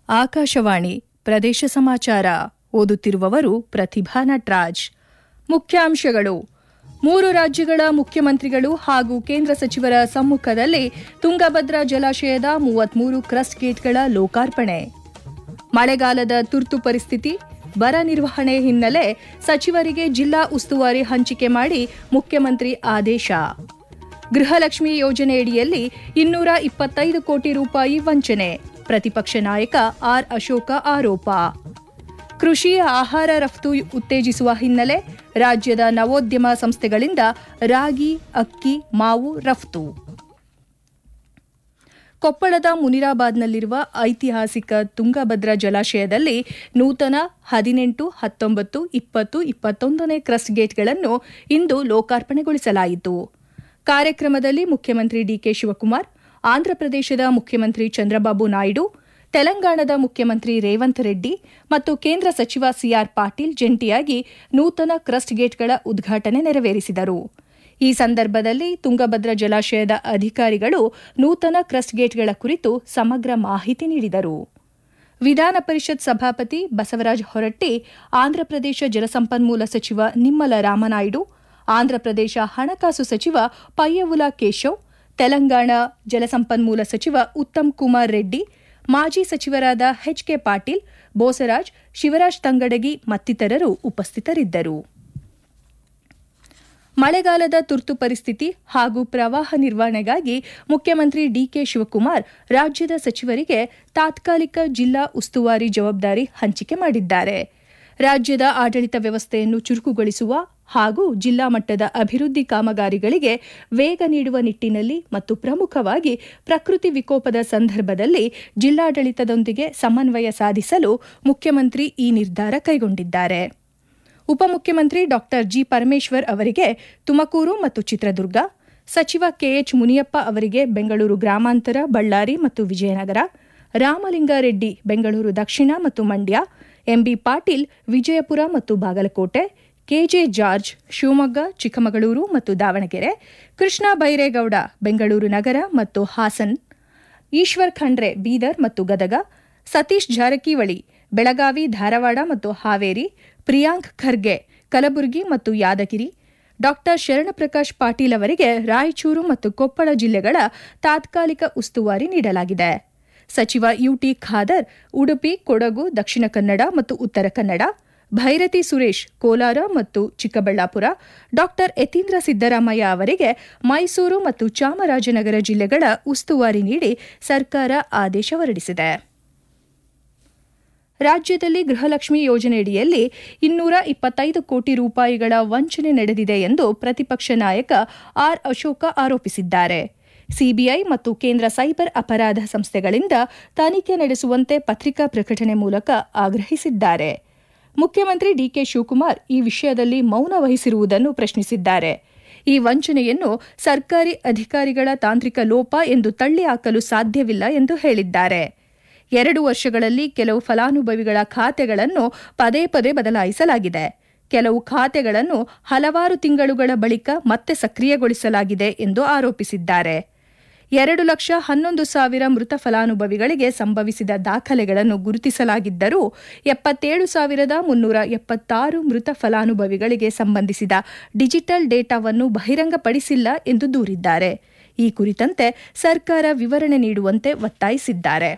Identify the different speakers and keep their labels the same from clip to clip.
Speaker 1: ಆಕಾಶವಾಣಿ ಪ್ರದೇಶ ಸಮಾಚಾರ ಓದುತ್ತಿರುವವರು ಪ್ರತಿಭಾ ನಟರಾಜ್. ಮುಖ್ಯಾಂಶಗಳು: 3 ರಾಜ್ಯಗಳ ಮುಖ್ಯಮಂತ್ರಿಗಳು ಹಾಗೂ ಕೇಂದ್ರ ಸಚಿವರ ಸಮ್ಮುಖದಲ್ಲಿ ತುಂಗಭದ್ರಾ ಜಲಾಶಯದ 33 ಕ್ರಸ್ಟ್ ಗೇಟ್ಗಳ ಲೋಕಾರ್ಪಣೆ. ಮಳೆಗಾಲದ ತುರ್ತು ಪರಿಸ್ಥಿತಿ, ಬರ ನಿರ್ವಹಣೆ ಹಿನ್ನೆಲೆ ಸಚಿವರಿಗೆ ಜಿಲ್ಲಾ ಉಸ್ತುವಾರಿ ಹಂಚಿಕೆ ಮಾಡಿ ಮುಖ್ಯಮಂತ್ರಿ ಆದೇಶ. ಗೃಹಲಕ್ಷ್ಮಿ ಯೋಜನೆಯಡಿಯಲ್ಲಿ 225 ಕೋಟಿ ರೂಪಾಯಿ ವಂಚನೆ, ಪ್ರತಿಪಕ್ಷ ನಾಯಕ ಆರ್ ಅಶೋಕ ಆರೋಪ. ಕೃಷಿ ಆಹಾರ ರಫ್ತು ಉತ್ತೇಜಿಸುವ ಹಿನ್ನೆಲೆ ರಾಜ್ಯದ ನವೋದ್ಯಮ ಸಂಸ್ಥೆಗಳಿಂದ ರಾಗಿ, ಅಕ್ಕಿ, ಮಾವು ರಫ್ತು. ಕೊಪ್ಪಳದ ಮುನಿರಾಬಾದ್ನಲ್ಲಿರುವ ಐತಿಹಾಸಿಕ ತುಂಗಭದ್ರಾ ಜಲಾಶಯದಲ್ಲಿ ನೂತನ 18, 19, 20, 21ನೇ ಕ್ರಸ್ಟ್ ಗೇಟ್ಗಳನ್ನು ಇಂದು ಲೋಕಾರ್ಪಣೆಗೊಳಿಸಲಾಯಿತು. ಕಾರ್ಯಕ್ರಮದಲ್ಲಿ ಮುಖ್ಯಮಂತ್ರಿ ಡಿಕೆ ಶಿವಕುಮಾರ್, ಆಂಧ್ರಪ್ರದೇಶದ ಮುಖ್ಯಮಂತ್ರಿ ಚಂದ್ರಬಾಬು ನಾಯ್ಡು, ತೆಲಂಗಾಣದ ಮುಖ್ಯಮಂತ್ರಿ ರೇವಂತ್ ರೆಡ್ಡಿ ಮತ್ತು ಕೇಂದ್ರ ಸಚಿವ ಸಿಆರ್ ಪಾಟೀಲ್ ಜಂಟಿಯಾಗಿ ನೂತನ ಕ್ರಸ್ಟ್ ಗೇಟ್ಗಳ ಉದ್ಘಾಟನೆ ನೆರವೇರಿಸಿದರು. ಈ ಸಂದರ್ಭದಲ್ಲಿ ತುಂಗಭದ್ರಾ ಜಲಾಶಯದ ಅಧಿಕಾರಿಗಳು ನೂತನ ಕ್ರಸ್ಟ್ ಗೇಟ್ಗಳ ಕುರಿತು ಸಮಗ್ರ ಮಾಹಿತಿ ನೀಡಿದರು. ವಿಧಾನ ಪರಿಷತ್ ಸಭಾಪತಿ ಬಸವರಾಜ ಹೊರಟ್ಟಿ, ಆಂಧ್ರಪ್ರದೇಶ ಜಲಸಂಪನ್ಮೂಲ ಸಚಿವ ನಿಮ್ಮಲ ರಾಮನಾಯ್ಡು, ಆಂಧ್ರಪ್ರದೇಶ ಹಣಕಾಸು ಸಚಿವ ಪಯ್ಯವುಲ ಕೇಶವ್, ತೆಲಂಗಾಣ ಜಲಸಂಪನ್ಮೂಲ ಸಚಿವ ಉತ್ತಮ್ ಕುಮಾರ್ ರೆಡ್ಡಿ, ಮಾಜಿ ಸಚಿವರಾದ ಎಚ್ಕೆ ಪಾಟೀಲ್, ಬೋಸರಾಜ್, ಶಿವರಾಜ್ ತಂಗಡಗಿ ಮತ್ತಿತರರು ಉಪಸ್ಥಿತರಿದ್ದರು. ಮಳೆಗಾಲದ ತುರ್ತು ಪರಿಸ್ಥಿತಿ ಹಾಗೂ ಪ್ರವಾಹ ನಿರ್ವಹಣೆಗಾಗಿ ಮುಖ್ಯಮಂತ್ರಿ ಡಿಕೆ ಶಿವಕುಮಾರ್ ರಾಜ್ಯದ ಸಚಿವರಿಗೆ ತಾತ್ಕಾಲಿಕ ಜಿಲ್ಲಾ ಉಸ್ತುವಾರಿ ಜವಾಬ್ದಾರಿ ಹಂಚಿಕೆ ಮಾಡಿದ್ದಾರೆ. ರಾಜ್ಯದ ಆಡಳಿತ ವ್ಯವಸ್ಥೆಯನ್ನು ಚುರುಕುಗೊಳಿಸುವ ಹಾಗೂ ಜಿಲ್ಲಾ ಮಟ್ಟದ ಅಭಿವೃದ್ಧಿ ಕಾಮಗಾರಿಗಳಿಗೆ ವೇಗ ನೀಡುವ ನಿಟ್ಟಿನಲ್ಲಿ ಮತ್ತು ಪ್ರಮುಖವಾಗಿ ಪ್ರಕೃತಿ ವಿಕೋಪದ ಸಂದರ್ಭದಲ್ಲಿ ಜಿಲ್ಲಾಡಳಿತದೊಂದಿಗೆ ಸಮನ್ವಯ ಸಾಧಿಸಲು ಮುಖ್ಯಮಂತ್ರಿ ಈ ನಿರ್ಧಾರ ಕೈಗೊಂಡಿದ್ದಾರೆ. ಉಪಮುಖ್ಯಮಂತ್ರಿ ಡಾ ಜಿ ಪರಮೇಶ್ವರ್ ಅವರಿಗೆ ತುಮಕೂರು ಮತ್ತು ಚಿತ್ರದುರ್ಗ, ಸಚಿವ ಕೆಎಚ್ ಮುನಿಯಪ್ಪ ಅವರಿಗೆ ಬೆಂಗಳೂರು ಗ್ರಾಮಾಂತರ, ಬಳ್ಳಾರಿ ಮತ್ತು ವಿಜಯನಗರ, ರಾಮಲಿಂಗಾರೆಡ್ಡಿ ಬೆಂಗಳೂರು ದಕ್ಷಿಣ ಮತ್ತು ಮಂಡ್ಯ, ಎಂಬಿ ಪಾಟೀಲ್ ವಿಜಯಪುರ ಮತ್ತು ಬಾಗಲಕೋಟೆ, ಕೆಜೆ ಜಾರ್ಜ್ ಶಿವಮೊಗ್ಗ, ಚಿಕ್ಕಮಗಳೂರು ಮತ್ತು ದಾವಣಗೆರೆ, ಕೃಷ್ಣ ಬೈರೇಗೌಡ ಬೆಂಗಳೂರು ನಗರ ಮತ್ತು ಹಾಸನ್, ಈಶ್ವರ್ ಖಂಡ್ರೆ ಬೀದರ್ ಮತ್ತು ಗದಗ, ಸತೀಶ್ ಜಾರಕಿಹೊಳಿ ಬೆಳಗಾವಿ, ಧಾರವಾಡ ಮತ್ತು ಹಾವೇರಿ, ಪ್ರಿಯಾಂಕ್ ಖರ್ಗೆ ಕಲಬುರಗಿ ಮತ್ತು ಯಾದಗಿರಿ, ಡಾ ಶರಣಪ್ರಕಾಶ್ ಪಾಟೀಲ್ ಅವರಿಗೆ ರಾಯಚೂರು ಮತ್ತು ಕೊಪ್ಪಳ ಜಿಲ್ಲೆಗಳ ತಾತ್ಕಾಲಿಕ ಉಸ್ತುವಾರಿ ನೀಡಲಾಗಿದೆ. ಸಚಿವ ಯುಟಿ ಖಾದರ್ ಉಡುಪಿ, ಕೊಡಗು, ದಕ್ಷಿಣ ಕನ್ನಡ ಮತ್ತು ಉತ್ತರ ಕನ್ನಡ, ಭೈರತಿ ಸುರೇಶ್ ಕೋಲಾರ ಮತ್ತು ಚಿಕ್ಕಬಳ್ಳಾಪುರ, ಡಾ ಯತೀಂದ್ರ ಸಿದ್ದರಾಮಯ್ಯ ಅವರಿಗೆ ಮೈಸೂರು ಮತ್ತು ಚಾಮರಾಜನಗರ ಜಿಲ್ಲೆಗಳ ಉಸ್ತುವಾರಿ ನೀಡಿ ಸರ್ಕಾರ ಆದೇಶ ಹೊರಡಿಸಿದೆ. ರಾಜ್ಯದಲ್ಲಿ ಗೃಹಲಕ್ಷ್ಮಿ ಯೋಜನೆಯಡಿಯಲ್ಲಿ 225 ಕೋಟಿ ರೂಪಾಯಿಗಳ ವಂಚನೆ ನಡೆದಿದೆ ಎಂದು ಪ್ರತಿಪಕ್ಷ ನಾಯಕ ಆರ್ ಅಶೋಕ ಆರೋಪಿಸಿದ್ದಾರೆ. ಸಿಬಿಐ ಮತ್ತು ಕೇಂದ್ರ ಸೈಬರ್ ಅಪರಾಧ ಸಂಸ್ಥೆಗಳಿಂದ ತನಿಖೆ ನಡೆಸುವಂತೆ ಪತ್ರಿಕಾ ಪ್ರಕಟಣೆ ಮೂಲಕ ಆಗ್ರಹಿಸಿದ್ದಾರೆ. ಮುಖ್ಯಮಂತ್ರಿ ಡಿಕೆ ಶಿವಕುಮಾರ್ ಈ ವಿಷಯದಲ್ಲಿ ಮೌನ ವಹಿಸಿರುವುದನ್ನು ಪ್ರಶ್ನಿಸಿದ್ದಾರೆ. ಈ ವಂಚನೆಯನ್ನು ಸರ್ಕಾರಿ ಅಧಿಕಾರಿಗಳ ತಾಂತ್ರಿಕ ಲೋಪ ಎಂದು ತಳ್ಳಿಹಾಕಲು ಸಾಧ್ಯವಿಲ್ಲ ಎಂದು ಹೇಳಿದ್ದಾರೆ. 2 ವರ್ಷಗಳಲ್ಲಿ ಕೆಲವು ಫಲಾನುಭವಿಗಳ ಖಾತೆಗಳನ್ನು ಪದೇ ಪದೇ ಬದಲಾಯಿಸಲಾಗಿದೆ. ಕೆಲವು ಖಾತೆಗಳನ್ನು ಹಲವಾರು ತಿಂಗಳುಗಳ ಬಳಿಕ ಮತ್ತೆ ಸಕ್ರಿಯಗೊಳಿಸಲಾಗಿದೆ ಎಂದು ಆರೋಪಿಸಿದ್ದಾರೆ. 2,11,000 ಮೃತ ಫಲಾನುಭವಿಗಳಿಗೆ ಸಂಭವಿಸಿದ ದಾಖಲೆಗಳನ್ನು ಗುರುತಿಸಲಾಗಿದ್ದರೂ 77,376 ಮೃತ ಫಲಾನುಭವಿಗಳಿಗೆ ಸಂಬಂಧಿಸಿದ ಡಿಜಿಟಲ್ ಡೇಟಾವನ್ನು ಬಹಿರಂಗಪಡಿಸಿಲ್ಲ ಎಂದು ದೂರಿದ್ದಾರೆ. ಈ ಕುರಿತಂತೆ ಸರ್ಕಾರ ವಿವರಣೆ ನೀಡುವಂತೆ ಒತ್ತಾಯಿಸಿದ್ದಾರೆ.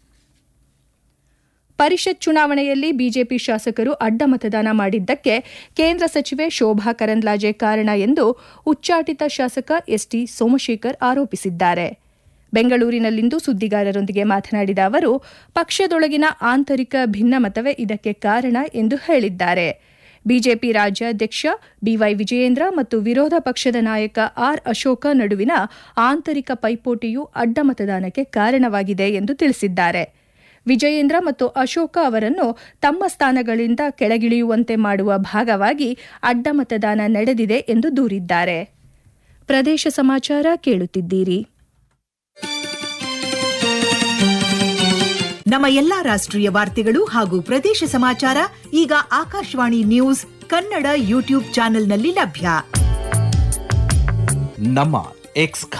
Speaker 1: ಪರಿಷತ್ ಚುನಾವಣೆಯಲ್ಲಿ ಬಿಜೆಪಿ ಶಾಸಕರು ಅಡ್ಡ ಮತದಾನ ಮಾಡಿದ್ದಕ್ಕೆ ಕೇಂದ್ರ ಸಚಿವೆ ಶೋಭಾ ಕರಂದ್ಲಾಜೆ ಕಾರಣ ಎಂದು ಉಚ್ಚಾಟಿತ ಶಾಸಕ ಎಸ್ಟಿ ಸೋಮಶೇಖರ್ ಆರೋಪಿಸಿದ್ದಾರೆ. ಬೆಂಗಳೂರಿನಲ್ಲಿಂದು ಸುದ್ದಿಗಾರರೊಂದಿಗೆ ಮಾತನಾಡಿದ ಅವರು, ಪಕ್ಷದೊಳಗಿನ ಆಂತರಿಕ ಭಿನ್ನಮತವೇ ಇದಕ್ಕೆ ಕಾರಣ ಎಂದು ಹೇಳಿದ್ದಾರೆ. ಬಿಜೆಪಿ ರಾಜ್ಯಾಧ್ಯಕ್ಷ ಬಿವೈ ವಿಜಯೇಂದ್ರ ಮತ್ತು ವಿರೋಧ ಪಕ್ಷದ ನಾಯಕ ಆರ್ ಅಶೋಕ ನಡುವಿನ ಆಂತರಿಕ ಪೈಪೋಟಿಯು ಅಡ್ಡ ಮತದಾನಕ್ಕೆ ಕಾರಣವಾಗಿದೆ ಎಂದು ತಿಳಿಸಿದ್ದಾರೆ. ವಿಜಯೇಂದ್ರ ಮತ್ತು ಅಶೋಕ ಅವರನ್ನು ತಮ್ಮ ಸ್ಥಾನಗಳಿಂದ ಕೆಳಗಿಳಿಯುವಂತೆ ಮಾಡುವ ಭಾಗವಾಗಿ ಅಡ್ಡ ಮತದಾನ ನಡೆದಿದೆ ಎಂದು ದೂರಿದ್ದಾರೆ. ಪ್ರದೇಶ ಸಮಾಚಾರ ಕೇಳುತ್ತಿದ್ದೀರಿ.
Speaker 2: ನಮ್ಮ ಎಲ್ಲಾ ರಾಷ್ಟ್ರೀಯ ವಾರ್ತೆಗಳು ಹಾಗೂ ಪ್ರದೇಶ ಸಮಾಚಾರ ಈಗ ಆಕಾಶವಾಣಿ ನ್ಯೂಸ್ ಕನ್ನಡ ಯೂಟ್ಯೂಬ್ ಚಾನೆಲ್ನಲ್ಲಿ ಲಭ್ಯ.
Speaker 3: ನಮ್ಮ ಎಕ್ಸ್